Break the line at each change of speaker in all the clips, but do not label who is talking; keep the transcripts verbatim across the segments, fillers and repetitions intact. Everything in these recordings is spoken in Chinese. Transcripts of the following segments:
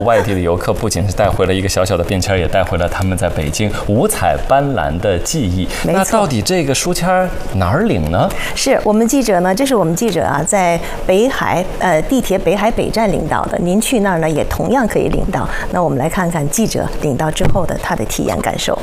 外地的游客不仅是带回了一个小小的便签，也带回了他们在北京五彩斑斓的记忆。那到底这个书签哪儿领呢？
是我们记者呢，这是我们记者啊，在北海呃地铁北海北站领到的。您去那儿呢，也同样可以领到。那我们来看看记者领到之后的他的体验感受。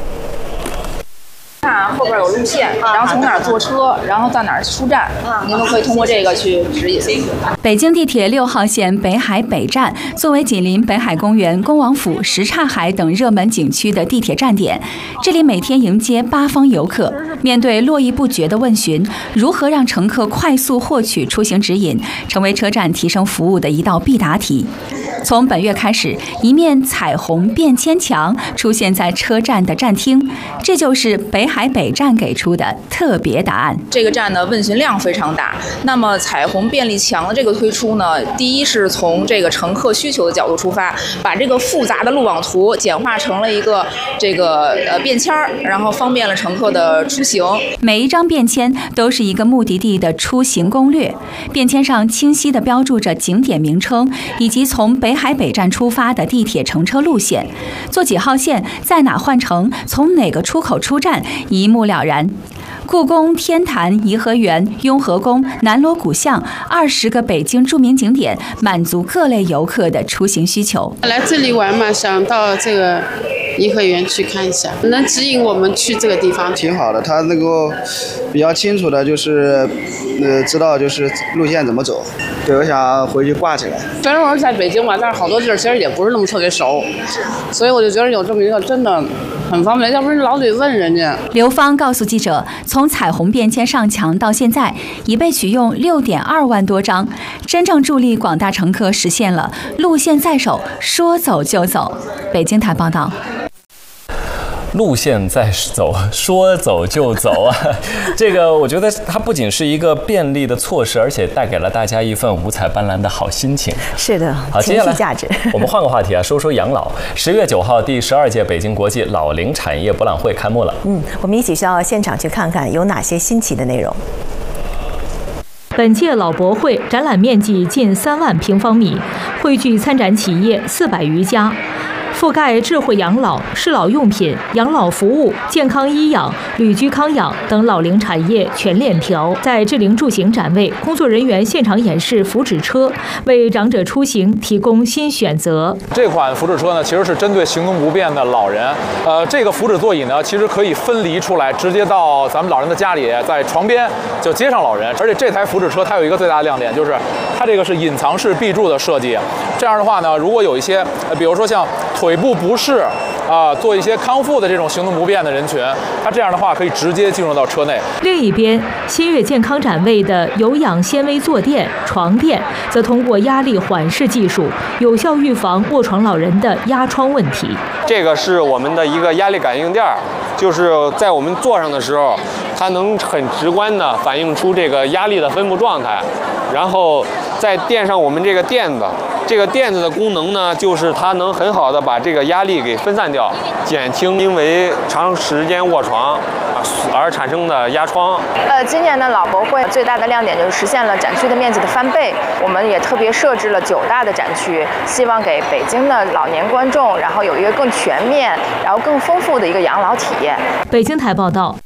看后边有路线，然后从哪儿坐车，然后到哪儿出站，您都可以通过这个去指引。
北京地铁六号线北海北站作为紧邻北海公园、恭王府、什刹海等热门景区的地铁站点，这里每天迎接八方游客。面对络绎不绝的问询，如何让乘客快速获取出行指引，成为车站提升服务的一道必答题。 从本月开始，一面彩虹便签墙出现在车站的站厅，这就是北海北站给出的特别答案。
这个站的问询量非常大，那么彩虹便利墙的这个推出呢，第一是从这个乘客需求的角度出发，把这个复杂的路网图简化成了一个这个呃便签儿，然后方便了乘客的出行。
每一张便签都是一个目的地的出行攻略，便签上清晰地标注着景点名称以及从北 北海北站出发的地铁乘车路线，坐几号线，在哪换乘，从哪个出口出站，一目了然。故宫、天坛、颐和园、雍和宫、南锣鼓巷，二十个北京著名景点，满足各类游客的出行需求。
来这里玩嘛，想到这个颐和园去看一下，能指引我们去这个地方，
挺好的。它能够比较清楚的，就是呃知道就是路线怎么走。对，我想回去挂起来。
虽然我是在北京嘛，但是好多地儿其实也不是那么特别熟，所以我就觉得有这么一个真的很方便，要不然老得问人家。
刘芳告诉记者，从彩虹便签上墙到现在，已被取用六点二万多张，真正助力广大乘客实现了路线在手，说走就走。北京台报道。
路线在走，说走就走啊！这个我觉得它不仅是一个便利的措施，而且带给了大家一份五彩斑斓的好心情。
是的，
好，接下来
价值。
我们换个话题啊，说说养老。十月九号，第十二届北京国际老龄产业博览会开幕了。
嗯，我们一起到现场去看看有哪些新奇的内容。
本届老博会展览面积近三万平方米，汇聚参展企业四百余家。 覆盖智慧养老、适老用品、养老服务、健康医养、旅居康养等老龄产业全链条。在智龄助行展位，工作人员现场演示福祉车，为长者出行提供新选择。
这款福祉车呢，其实是针对行动不便的老人。呃，这个福祉座椅呢，其实可以分离出来，直接到咱们老人的家里，在床边就接上老人。而且这台福祉车它有一个最大的亮点，就是它这个是隐藏式壁柱的设计。这样的话呢，如果有一些，呃、比如说像 腿部不适啊，做一些康复的这种行动不便的人群，它这样的话可以直接进入到车内。
另一边，新月健康展位的有氧纤维坐垫、床垫，则通过压力缓释技术，有效预防卧床老人的压疮问题。
这个是我们的一个压力感应垫，就是在我们坐上的时候，它能很直观的反映出这个压力的分布状态，然后再垫上我们这个垫子。 这个垫子的功能呢，就是它能很好的把这个压力给分散掉，减轻因为长时间卧床而产生的压疮。
呃，今年的老博会最大的亮点就是实现了展区的面积的翻倍，我们也特别设置了九大的展区，希望给北京的老年观众，然后有一个更全面、然后更丰富的一个养老体验。
北京台报道。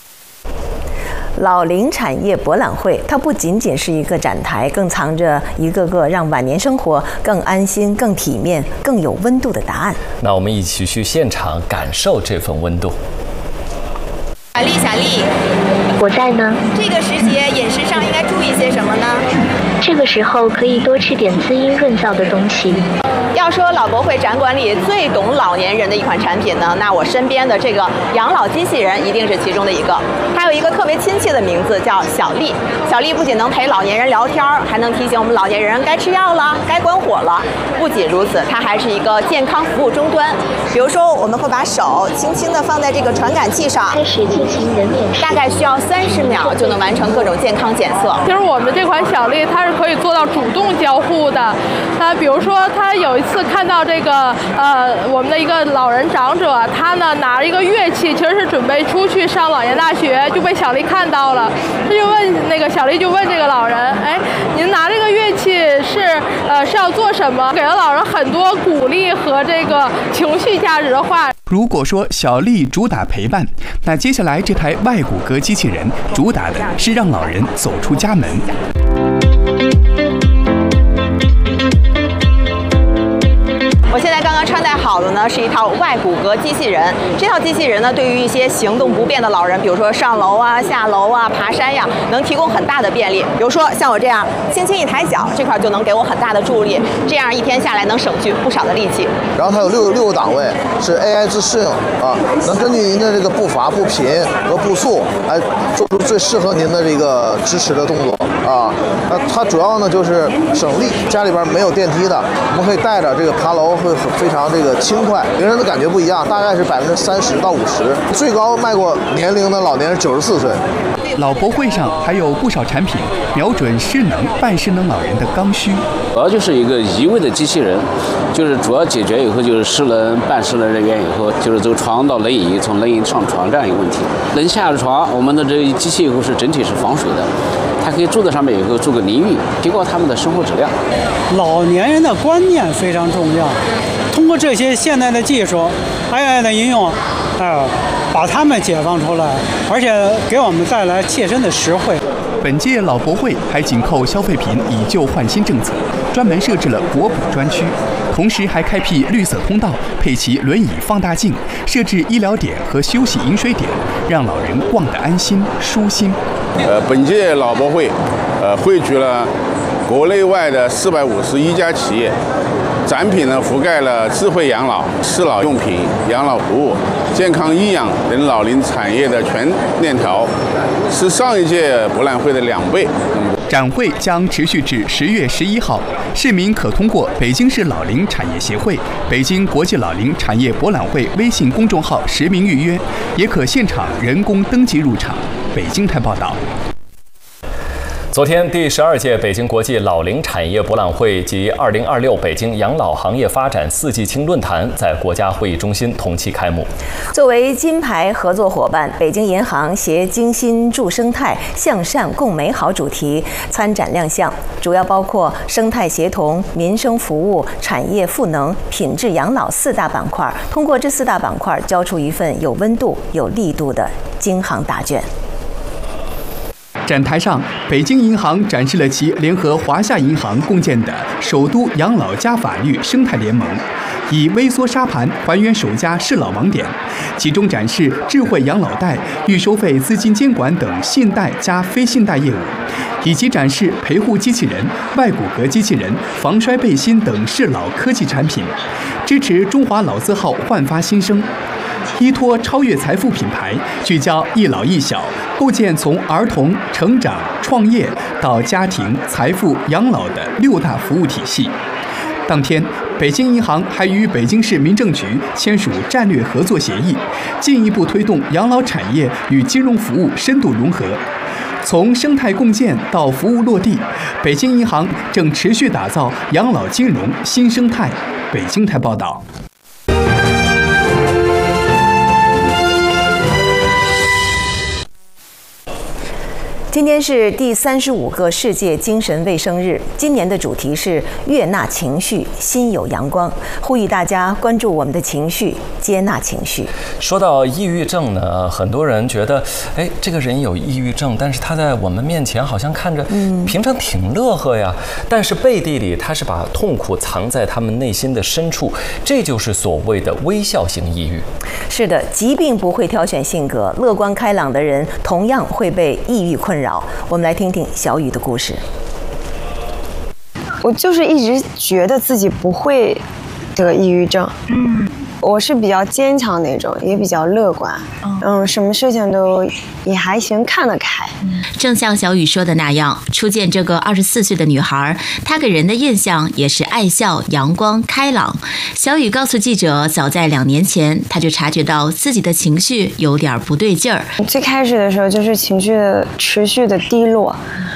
老龄产业博览会，它不仅仅是一个展台，更藏着一个个让晚年生活更安心、更体面、更有温度的答案。
那我们一起去现场感受这份温度。
小丽，小丽，
我在呢。
这个时节饮食上应该注意些什么呢？
这个时候可以多吃点滋阴润燥的东西。
要说老博会展馆里最懂老年人的一款产品呢，那我身边的这个养老机器人一定是其中的一个。它有一个特别亲切的名字，叫小丽。小丽不仅能陪老年人聊天，还能提醒我们老年人该吃药了，该关火了。不仅如此，它还是一个健康服务终端。比如说，我们会把手轻轻地放在这个传感器上，
开始进行人脸识别，
大概需要三十秒就能完成各种健康检测。
其实我们这款小丽它是可以做到主动交互的。它比如说它有一一次看到这个呃我们的一个老人长者，他呢拿着一个乐器，其实是准备出去上老年大学，就被小丽看到了，他就问那个小丽就问这个老人，哎，您拿这个乐器是呃是要做什么？给了老人很多鼓励和这个情绪价值的话。
如果说小丽主打陪伴，那接下来这台外骨骼机器人主打的是让老人走出家门。
我现在刚刚穿戴好的呢是一套外骨骼机器人，这套机器人呢对于一些行动不便的老人，比如说上楼啊、下楼啊、爬山呀，能提供很大的便利。比如说像我这样轻轻一抬脚，这块就能给我很大的助力，这样一天下来能省去不少的力气。
然后它有六六个档位，是 A I 自适应啊，能根据您的这个步伐、步频和步速来做出最适合您的这个支持的动作啊。那它主要呢就是省力，家里边没有电梯的，我们可以带着这个爬楼。会非常这个轻快，每个人的感觉不一样，大概是百分之三十到五十，最高迈过年龄的老年人九十四岁。
老博会上还有不少产品瞄准失能、半失能老人的刚需。
主要就是一个移位的机器人，就是主要解决以后就是失能、半失能人员以后，就是从床到轮椅，从轮椅上床这样一个问题。能下了床，我们的这机器以后是整体是防水的。它可以坐在上面以后做个淋浴，提高他们的生活质量。
老年人的观念非常重要，通过这些现代的技术 A I 的应用，呃，把他们解放出来，而且给我们带来切身的实惠。
本届老博会还紧扣消费品以旧换新政策，专门设置了国补专区，同时还开辟绿色通道，配齐轮椅放大镜，设置医疗点和休息饮水点，让老人逛得安心舒心。
呃，本届老博会，呃，汇聚了国内外的四百五十一家企业，展品呢覆盖了智慧养老、适老用品、养老服务、健康医养等老龄产业的全链条，是上一届博览会的两倍。
展会将持续至十月十一号，市民可通过北京市老龄产业协会、北京国际老龄产业博览会微信公众号实名预约，也可现场人工登记入场。北京台报道。
昨天，第十二届北京国际老龄产业博览会及二零二六北京养老行业发展四季青论坛在国家会议中心同期开幕。
作为金牌合作伙伴，北京银行携精心助生态、向善共美好主题参展亮相，主要包括生态协同、民生服务、产业赋能、品质养老四大板块。通过这四大板块，交出一份有温度、有力度的京杭答卷。
展台上，北京银行展示了其联合华夏银行共建的首都养老加法律生态联盟，以微缩沙盘还原首家适老网点，其中展示智慧养老贷、预收费资金监管等信贷加非信贷业务，以及展示陪护机器人、外骨骼机器人、防摔背心等适老科技产品，支持中华老字号焕发新生。依托超越财富品牌，聚焦一老一小，构建从儿童、成长、创业到家庭、财富、养老的六大服务体系。当天，北京银行还与北京市民政局签署战略合作协议，进一步推动养老产业与金融服务深度融合。从生态共建到服务落地，北京银行正持续打造养老金融新生态。北京台报道。
今天是第三十五个世界精神卫生日，今年的主题是悦纳情绪，心有阳光，呼吁大家关注我们的情绪，接纳情绪。
说到抑郁症呢，很多人觉得，哎，这个人有抑郁症，但是他在我们面前好像看着平常挺乐呵呀，嗯、但是背地里他是把痛苦藏在他们内心的深处，这就是所谓的微笑型抑郁。
是的，疾病不会挑选性格，乐观开朗的人同样会被抑郁困扰。我们来听听小雨的故事。
我就是一直觉得自己不会得抑郁症，嗯，我是比较坚强那种，也比较乐观，嗯，嗯什么事情都也还行，看得开。
正像小雨说的那样，初见这个二十四岁的女孩，她给人的印象也是爱笑、阳光、开朗。小雨告诉记者，早在两年前，她就察觉到自己的情绪有点不对劲儿。
最开始的时候，就是情绪持续的低落。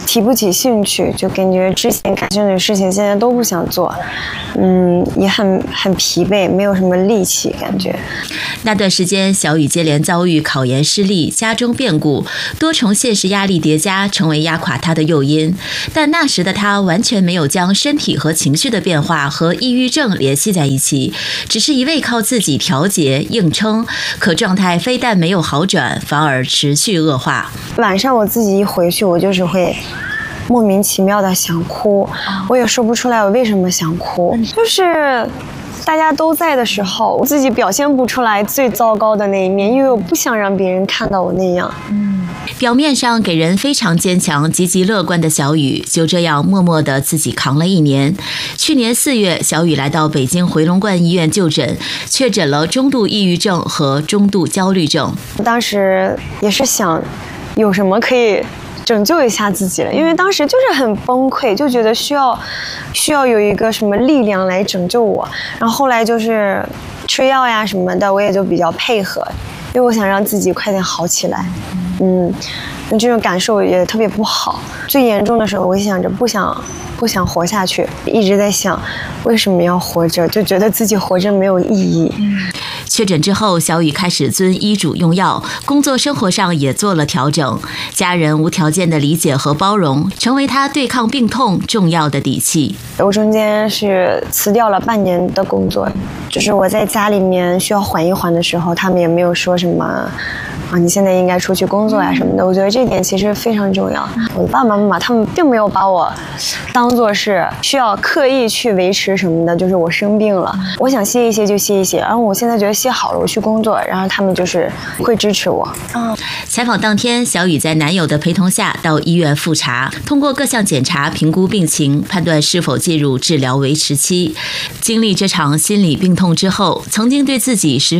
提不起兴趣，就感觉之前感兴趣的事情现在都不想做，嗯，也很很疲惫，没有什么力气感觉。
那段时间，小雨接连遭遇考研失利、家中变故，多重现实压力叠加，成为压垮他的诱因。但那时的他完全没有将身体和情绪的变化和抑郁症联系在一起，只是一味靠自己调节硬撑，可状态非但没有好转，反而持续恶化。
晚上我自己一回去，我就是会莫名其妙的想哭，我也说不出来我为什么想哭，就是大家都在的时候，我自己表现不出来最糟糕的那一面，因为我不想让别人看到我那样。
嗯，表面上给人非常坚强、积极乐观的小雨，就这样默默地自己扛了一年。去年四月，小雨来到北京回龙观医院就诊，确诊了中度抑郁症和中度焦虑症。
当时也是想，有什么可以拯救一下自己了，因为当时就是很崩溃，就觉得需要需要有一个什么力量来拯救我。然后后来就是吃药呀什么的，我也就比较配合，因为我想让自己快点好起来。嗯，这种感受也特别不好。最严重的时候，我想着不想不想活下去，一直在想为什么要活着，就觉得自己活着没有意义。
确诊之后，小雨开始遵医嘱用药，工作生活上也做了调整。家人无条件的理解和包容，成为他对抗病痛重要的底气。
我中间是辞掉了半年的工作，就是我在家里面需要缓一缓的时候，他们也没有说什么啊，你现在应该出去工作呀什么的。我觉得这点其实非常重要。我的爸爸妈妈他们并没有把我当作是需要刻意去维持什么的，就是我生病了，我想歇一歇就歇一歇，然后我现在觉得歇好了，我去工作，然后他们就是会支持我。
嗯，采访当天，小雨在男友的陪同下到医院复查，通过各项检查评估病情，判断是否进入治疗维持期。经历这场心理病痛之后，曾经对自己十